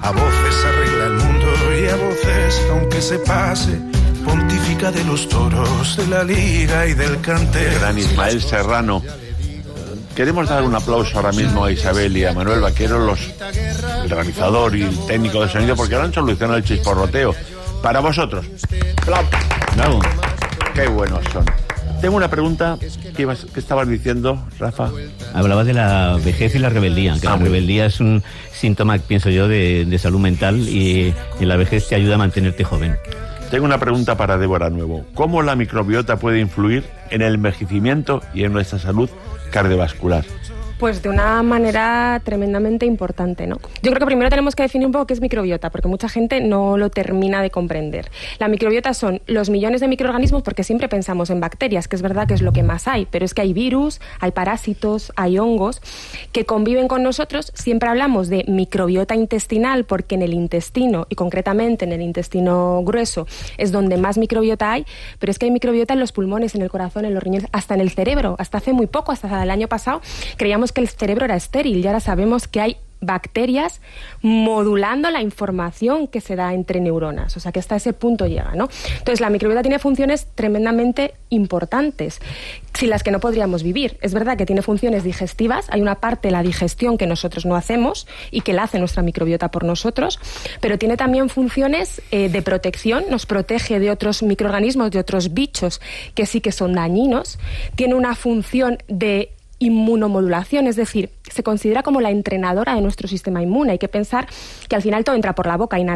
A voces arregla el mundo y a voces, aunque se pase, pontifica de los toros, de la liga y del cantero. Gran Ismael Serrano. Queremos dar un aplauso ahora mismo a Isabel y a Manuel Vaquero, el realizador y el técnico de sonido, porque ahora han solucionado el chisporroteo. Para vosotros. No. Qué buenos son. Tengo una pregunta. ¿Qué estabas diciendo, Rafa? Hablaba de la vejez y la rebeldía, que la rebeldía es un síntoma, pienso yo, de salud mental, y la vejez te ayuda a mantenerte joven. Tengo una pregunta para Débora Nuevo. ¿Cómo la microbiota puede influir en el envejecimiento y en nuestra salud cardiovascular? Pues de una manera tremendamente importante, ¿no? Yo creo que primero tenemos que definir un poco qué es microbiota, porque mucha gente no lo termina de comprender. La microbiota son los millones de microorganismos, porque siempre pensamos en bacterias, que es verdad que es lo que más hay, pero es que hay virus, hay parásitos, hay hongos que conviven con nosotros. Siempre hablamos de microbiota intestinal, porque en el intestino, y concretamente en el intestino grueso, es donde más microbiota hay, pero es que hay microbiota en los pulmones, en el corazón, en los riñones, hasta en el cerebro. Hasta hace muy poco, hasta el año pasado, creíamos que el cerebro era estéril, y ahora sabemos que hay bacterias modulando la información que se da entre neuronas, o sea que hasta ese punto llega, ¿no? Entonces la microbiota tiene funciones tremendamente importantes, sin las que no podríamos vivir. Es verdad que tiene funciones digestivas, hay una parte de la digestión que nosotros no hacemos y que la hace nuestra microbiota por nosotros, pero tiene también funciones de protección, nos protege de otros microorganismos, de otros bichos que sí que son dañinos, tiene una función de inmunomodulación, es decir, se considera como la entrenadora de nuestro sistema inmune. Hay que pensar que al final todo entra por la boca,